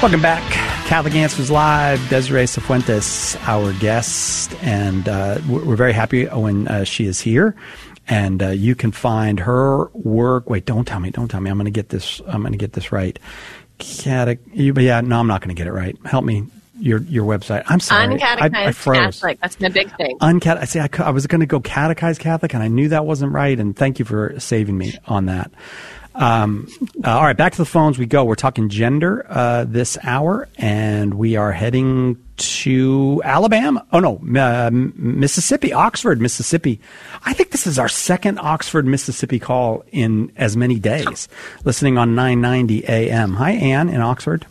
Welcome back. Catholic Answers Live. Desiree Cifuentes, our guest, and we're very happy when she is here. And you can find her work. Wait, don't tell me. I'm going to get this. I'm going to get this right. Yeah, no, I'm not going to get it right. Help me. Your website. I'm sorry. Uncatechized I froze. Catholic. That's the big thing. I was going to go catechized Catholic, and I knew that wasn't right. And thank you for saving me on that. All right, back to the phones we go. We're talking gender this hour, and we are heading to Alabama. Oh, no, Mississippi, Oxford, Mississippi. I think this is our second Oxford, Mississippi call in as many days, listening on 990 AM. Hi, Ann in Oxford.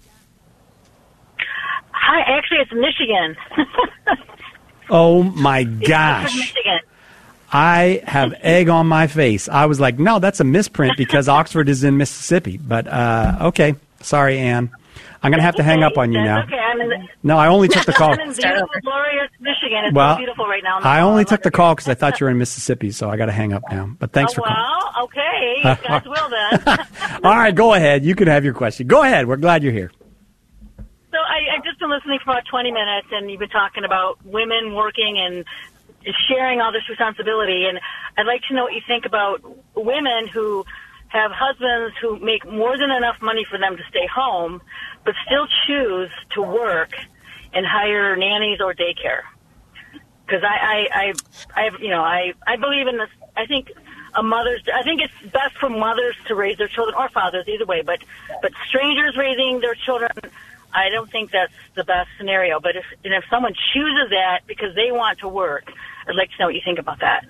Hi, actually, it's Michigan. Oh, my gosh. It's Michigan. I have egg on my face. I was like, no, that's a misprint because Oxford is in Mississippi. But, okay. Sorry, Ann. I'm going to have to hang up on you now. Okay. No, I only took the call. I'm in beautiful, glorious Michigan. It's well, so beautiful right now. I only took the call because I thought you were in Mississippi, so I got to hang up now. But thanks for calling. Well, okay. God's will then. All right, go ahead. You can have your question. Go ahead. We're glad you're here. So I've just been listening for about 20 minutes, and you've been talking about women working and sharing all this responsibility. And I'd like to know what you think about women who have husbands who make more than enough money for them to stay home, but still choose to work and hire nannies or daycare. Because I believe in this. I think I think it's best for mothers to raise their children, or fathers, either way. But strangers raising their children, I don't think that's the best scenario. But if someone chooses that because they want to work, I'd like to know what you think about that.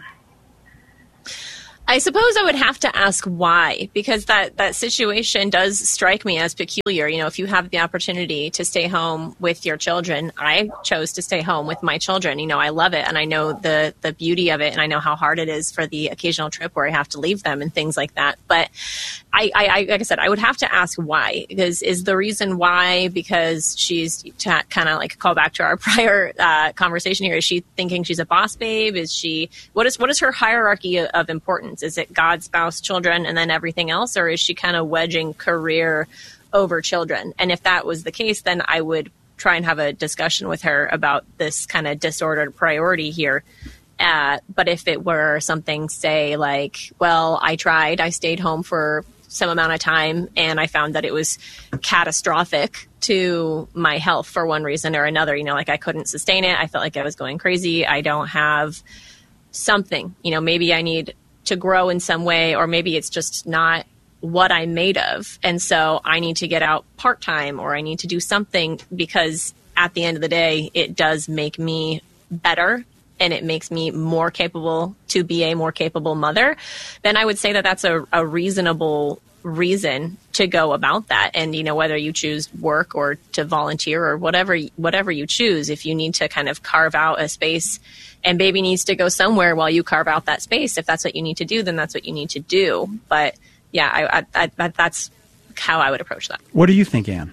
I suppose I would have to ask why, because that situation does strike me as peculiar. You know, if you have the opportunity to stay home with your children, I chose to stay home with my children. You know, I love it, and I know the beauty of it, and I know how hard it is for the occasional trip where I have to leave them and things like that. But I like I said, I would have to ask why. Because is the reason why because she's kind of like call back to our prior conversation here? Is she thinking she's a boss babe? Is she what is her hierarchy of importance? Is it God, spouse, children, and then everything else? Or is she kind of wedging career over children? And if that was the case, then I would try and have a discussion with her about this kind of disordered priority here. But if it were something, say, like, well, I stayed home for some amount of time, and I found that it was catastrophic to my health for one reason or another. You know, like I couldn't sustain it. I felt like I was going crazy. I don't have something, you know, maybe I need to grow in some way, or maybe it's just not what I'm made of. And so I need to get out part-time, or I need to do something, because at the end of the day, it does make me better and it makes me more capable to be a more capable mother. Then I would say that that's a reasonable reason to go about that. And, you know, whether you choose work or to volunteer or whatever you choose, if you need to kind of carve out a space and baby needs to go somewhere while you carve out that space, if that's what you need to do, then that's what you need to do. But yeah, that's how I would approach that. What do you think, Ann?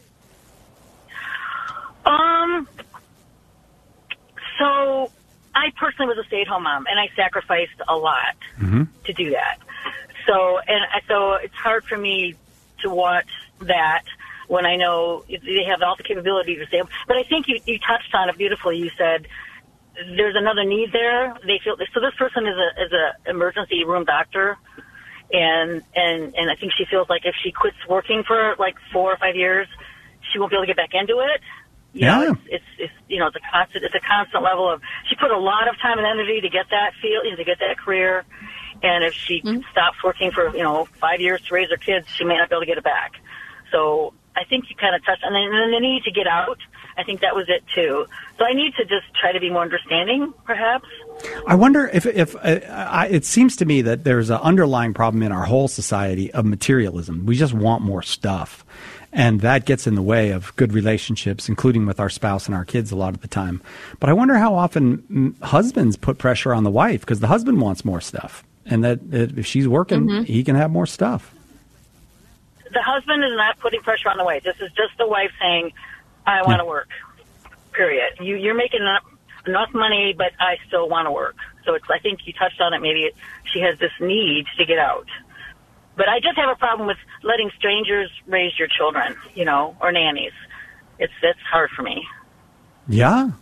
So I personally was a stay-at-home mom, and I sacrificed a lot to do that. So it's hard for me to watch that when I know they have all the capability to stay. But I think you touched on it beautifully. You said there's another need there. They feel so. This person is a emergency room doctor, and I think she feels like if she quits working for like 4 or 5 years, she won't be able to get back into it. You know, it's a constant level of, she put a lot of time and energy to get that to get that career. And if she stops working for, 5 years to raise her kids, she may not be able to get it back. So I think you kind of touched on, and then the need to get out. I think that was it too. So I need to just try to be more understanding, perhaps. I wonder if it seems to me that there's an underlying problem in our whole society of materialism. We just want more stuff. And that gets in the way of good relationships, including with our spouse and our kids a lot of the time. But I wonder how often husbands put pressure on the wife, because the husband wants more stuff. And that if she's working, he can have more stuff. The husband is not putting pressure on the wife. This is just the wife saying, I want to work, period. You're making enough money, but I still want to work. So I think you touched on it. Maybe she has this need to get out. But I just have a problem with letting strangers raise your children, or nannies. That's hard for me. Yeah.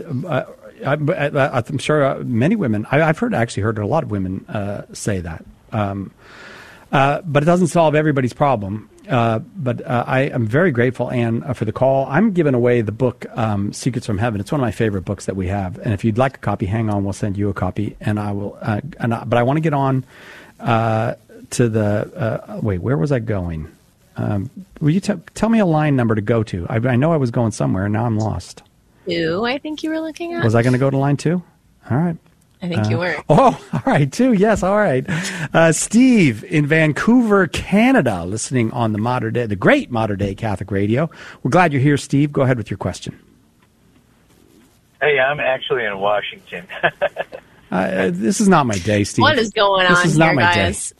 I'm sure many women, I've actually heard a lot of women say that. But it doesn't solve everybody's problem. But I am very grateful, Anne, for the call. I'm giving away the book Secrets from Heaven. It's one of my favorite books that we have. And if you'd like a copy, hang on. We'll send you a copy. And I will. But I want to get on to the. Wait, where was I going? Will you tell me a line number to go to? I know I was going somewhere, and now I'm lost. 2, I think you were looking at. Was I going to go to line 2? All right. I think you were. Oh, all right, 2. Yes, all right. Steve in Vancouver, Canada, listening on the great Modern Day Catholic Radio. We're glad you're here, Steve. Go ahead with your question. Hey, I'm actually in Washington. This is not my day, Steve. What is going on here, guys?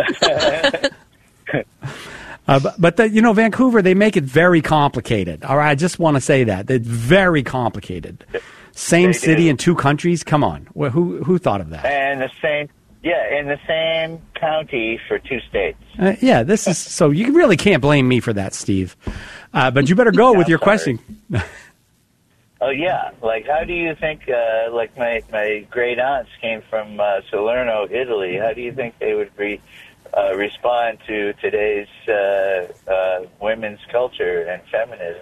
But Vancouver, they make it very complicated. All right, I just want to say that. It's very complicated. Same city in 2 countries? Come on. Who thought of that? And in the same county for 2 states. This is so you really can't blame me for that, Steve. But you better go with your question. Oh yeah, like how do you think? Like my great aunts came from Salerno, Italy. How do you think they would respond to today's women's culture and feminism?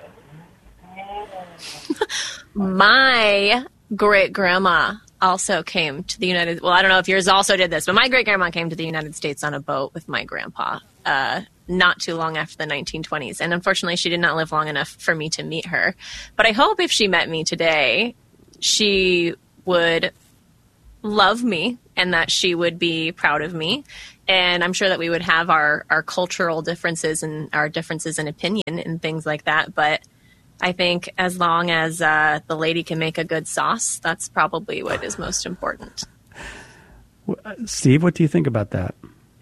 My great-grandma also came to the United... Well, I don't know if yours also did this, but my great-grandma came to the United States on a boat with my grandpa not too long after the 1920s. And unfortunately, she did not live long enough for me to meet her. But I hope if she met me today, she would love me and that she would be proud of me. And I'm sure that we would have our cultural differences and our differences in opinion and things like that. But I think as long as the lady can make a good sauce, that's probably what is most important. Steve, what do you think about that?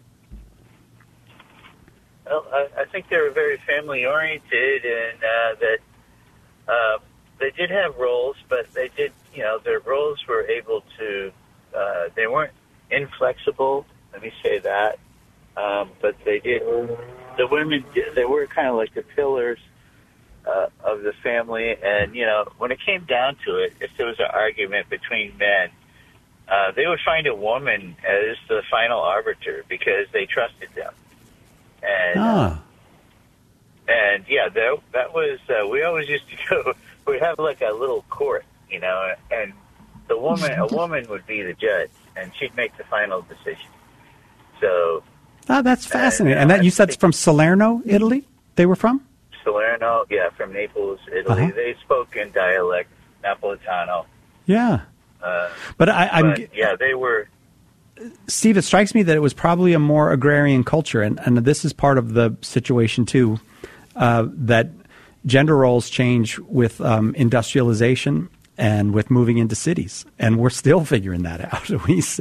Well, I think they were very family-oriented and that they did have roles, but they did, their roles were able to, they weren't inflexible, let me say that, but the women, they were kind of like the pillars of the family, and when it came down to it, if there was an argument between men, they would find a woman as the final arbiter because they trusted them, and that was we always used to go. We'd have like a little court, and a woman would be the judge, and she'd make the final decision. So, that's fascinating. And that you said from Salerno, Italy. They were from. Salerno, from Naples, Italy. Uh-huh. They spoke in dialect, Napolitano. Yeah. They were. Steve, it strikes me that it was probably a more agrarian culture, and this is part of the situation too, that gender roles change with industrialization and with moving into cities, and we're still figuring that out. Because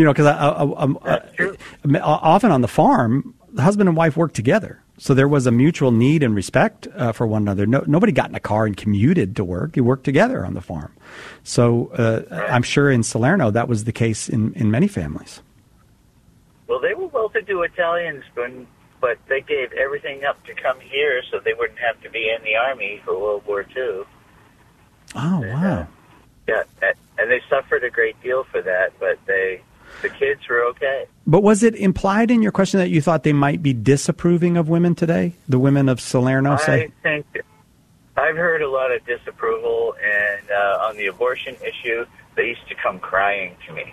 often on the farm, the husband and wife work together. So there was a mutual need and respect for one another. Nobody got in a car and commuted to work. You worked together on the farm. So I'm sure in Salerno that was the case in many families. Well, they were well-to-do Italians, but they gave everything up to come here so they wouldn't have to be in the army for World War II. Oh, wow. And they suffered a great deal for that, but the kids were okay. But was it implied in your question that you thought they might be disapproving of women today? The women of Salerno, say? I think I've heard a lot of disapproval, and on the abortion issue, they used to come crying to me,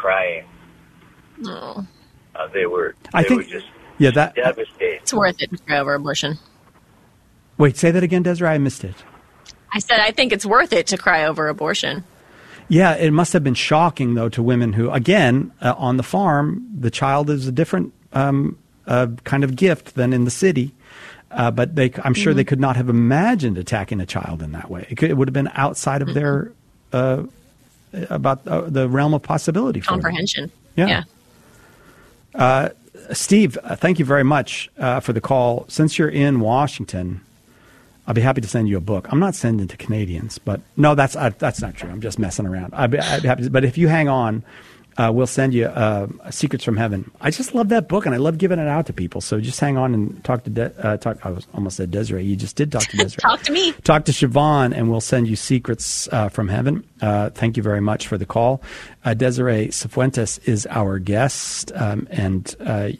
Oh. They were just devastated. It's worth it to cry over abortion. Wait, say that again, Desiree. I missed it. I said I think it's worth it to cry over abortion. Yeah, it must have been shocking, though, to women who, again, on the farm, the child is a different kind of gift than in the city. But I'm sure they could not have imagined attacking a child in that way. It would have been outside of their about the realm of possibility for comprehension. Them. Yeah. Steve, thank you very much for the call. Since you're in Washington, I'll be happy to send you a book. I'm not sending to Canadians, but no, that's not true. I'm just messing around. I'd be happy to, but if you hang on, we'll send you Secrets from Heaven. I just love that book, and I love giving it out to people. So just hang on and talk to I almost said Desiree. You just did talk to Desiree. Talk to me. Talk to Siobhan, and we'll send you Secrets from Heaven. Thank you very much for the call. Desiree Cifuentes is our guest, and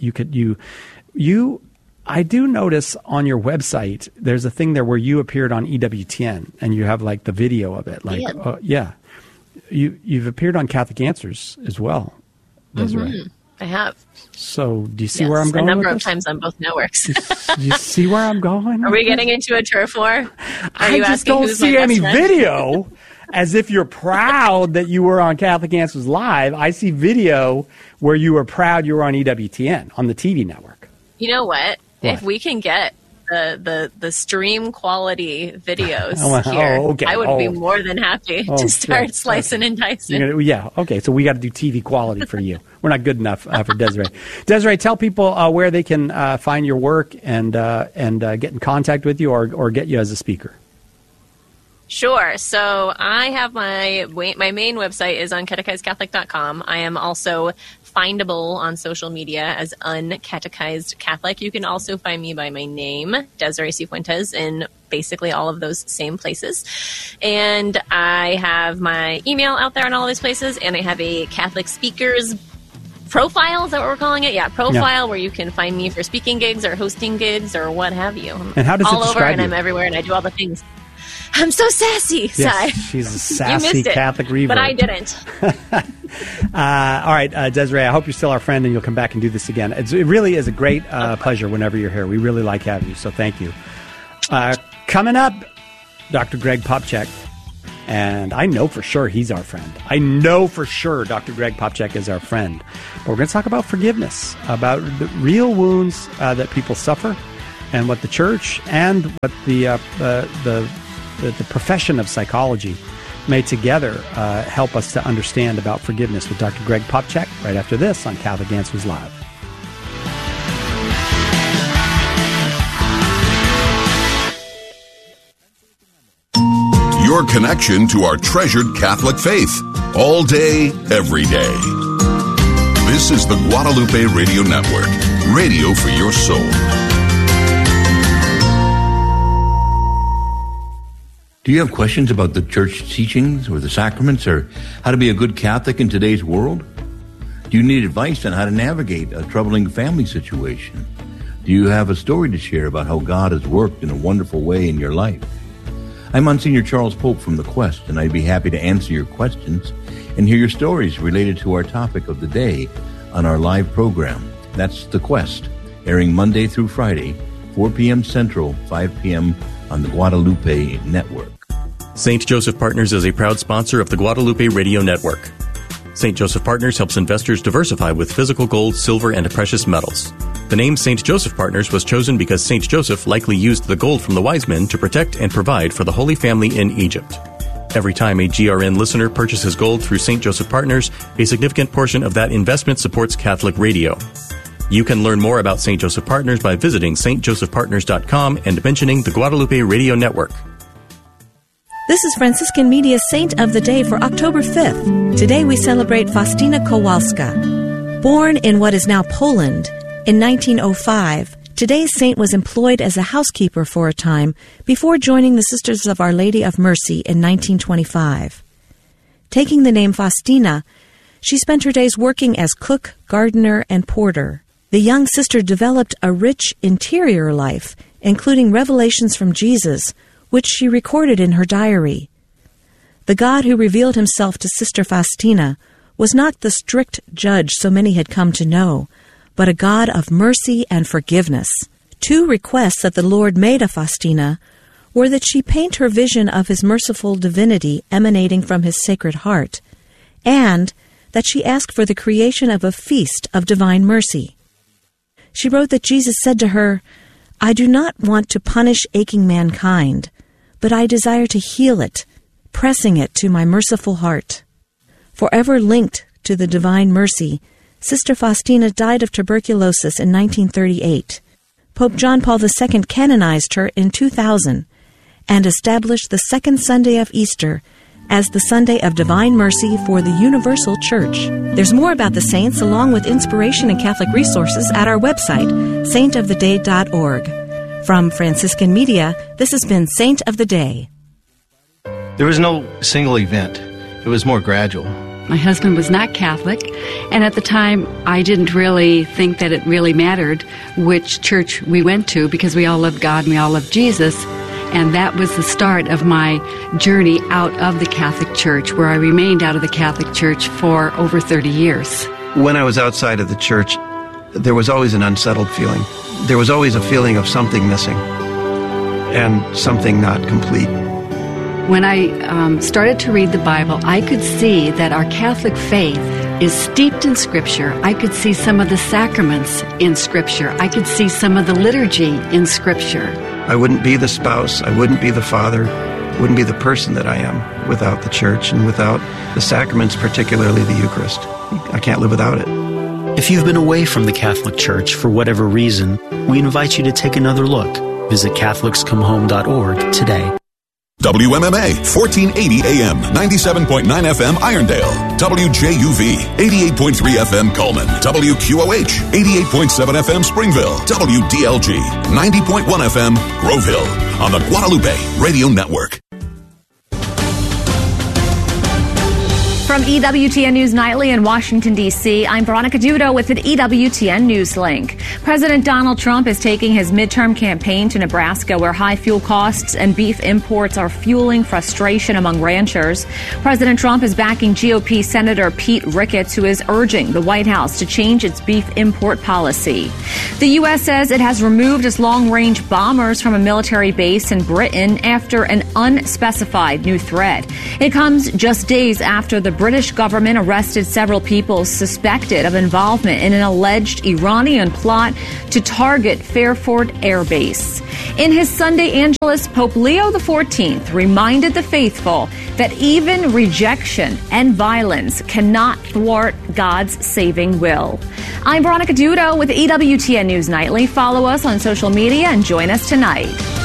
I do notice on your website there's a thing there where you appeared on EWTN, and you have like the video of it. Like, yeah. You've appeared on Catholic Answers as well, Desiree. Mm-hmm. I have. So do you see where I'm going? A number of times on both networks. Do you see where I'm going? Are we getting into a turf war? I just don't see any video as if you're proud that you were on Catholic Answers Live. I see video where you were proud you were on EWTN, on the TV network. You know what? If we can get the stream quality videos here, I would be more than happy to start slicing and dicing. Okay. So we got to do TV quality for you. We're not good enough for Desiree. Desiree, tell people where they can find your work and get in contact with you or get you as a speaker. Sure. So I have my main website is uncatechizedcatholic.com. I am also findable on social media as Uncatechized Catholic. You can also find me by my name, Desiree Cifuentes, in basically all of those same places. And I have my email out there in all these places, and I have a Catholic speakers profile, is that what we're calling it? Yeah, profile, where you can find me for speaking gigs or hosting gigs or what have you. And how does all it describe over, and you? I'm everywhere, and I do all the things. I'm so sassy. Yes, she's a sassy Catholic reverb. But I didn't. All right, Desiree, I hope you're still our friend and you'll come back and do this again. It really is a great pleasure whenever you're here. We really like having you, so thank you. Coming up, Dr. Greg Popcak. And I know for sure he's our friend. I know for sure Dr. Greg Popcak is our friend. But we're going to talk about forgiveness, about the real wounds that people suffer, and what the church and what the profession of psychology may together help us to understand about forgiveness with Dr. Greg Popcak right after this on Catholic Answers Live. Your connection to our treasured Catholic faith, all day, every day. This is the Guadalupe Radio Network, radio for your soul. Do you have questions about the church teachings or the sacraments or how to be a good Catholic in today's world? Do you need advice on how to navigate a troubling family situation? Do you have a story to share about how God has worked in a wonderful way in your life? I'm Monsignor Charles Pope from The Quest, and I'd be happy to answer your questions and hear your stories related to our topic of the day on our live program. That's The Quest, airing Monday through Friday, 4 p.m. Central, 5 p.m. on the Guadalupe Network. St. Joseph Partners is a proud sponsor of the Guadalupe Radio Network. St. Joseph Partners helps investors diversify with physical gold, silver, and precious metals. The name St. Joseph Partners was chosen because St. Joseph likely used the gold from the wise men to protect and provide for the Holy Family in Egypt. Every time a GRN listener purchases gold through St. Joseph Partners, a significant portion of that investment supports Catholic radio. You can learn more about St. Joseph Partners by visiting stjosephpartners.com and mentioning the Guadalupe Radio Network. This is Franciscan Media's Saint of the Day for October 5th. Today we celebrate Faustina Kowalska. Born in what is now Poland in 1905, today's saint was employed as a housekeeper for a time before joining the Sisters of Our Lady of Mercy in 1925. Taking the name Faustina, she spent her days working as cook, gardener, and porter. The young sister developed a rich interior life, including revelations from Jesus, which she recorded in her diary. The God who revealed himself to Sister Faustina was not the strict judge so many had come to know, but a God of mercy and forgiveness. 2 requests that the Lord made of Faustina were that she paint her vision of his merciful divinity emanating from his Sacred Heart, and that she asked for the creation of a feast of divine mercy. She wrote that Jesus said to her, "I do not want to punish aching mankind, but I desire to heal it, pressing it to my merciful heart." Forever linked to the divine mercy, Sister Faustina died of tuberculosis in 1938. Pope John Paul II canonized her in 2000 and established the second Sunday of Easter as the Sunday of Divine Mercy for the Universal Church. There's more about the saints along with inspiration and Catholic resources at our website, saintoftheday.org. From Franciscan Media, this has been Saint of the Day. There was no single event. It was more gradual. My husband was not Catholic, and at the time I didn't really think that it really mattered which church we went to because we all loved God and we all loved Jesus. And that was the start of my journey out of the Catholic Church, where I remained out of the Catholic Church for over 30 years. When I was outside of the church, there was always an unsettled feeling. There was always a feeling of something missing and something not complete. When I started to read the Bible, I could see that our Catholic faith is steeped in Scripture. I could see some of the sacraments in Scripture. I could see some of the liturgy in Scripture. I wouldn't be the spouse, I wouldn't be the father, wouldn't be the person that I am without the church and without the sacraments, particularly the Eucharist. I can't live without it. If you've been away from the Catholic Church for whatever reason, we invite you to take another look. Visit CatholicsComeHome.org today. WMMA, 1480 AM, 97.9 FM Irondale. WJUV, 88.3 FM Coleman. WQOH, 88.7 FM Springville. WDLG, 90.1 FM Grove Hill. On the Guadalupe Radio Network. From EWTN News Nightly in Washington, D.C., I'm Veronica Dudo with an EWTN News Link. President Donald Trump is taking his midterm campaign to Nebraska, where high fuel costs and beef imports are fueling frustration among ranchers. President Trump is backing GOP Senator Pete Ricketts, who is urging the White House to change its beef import policy. The U.S. says it has removed its long-range bombers from a military base in Britain after an unspecified new threat. It comes just days after the British government arrested several people suspected of involvement in an alleged Iranian plot to target Fairford Air Base. In his Sunday Angelus, Pope Leo XIV reminded the faithful that even rejection and violence cannot thwart God's saving will. I'm Veronica Dudo with EWTN News Nightly. Follow us on social media and join us tonight.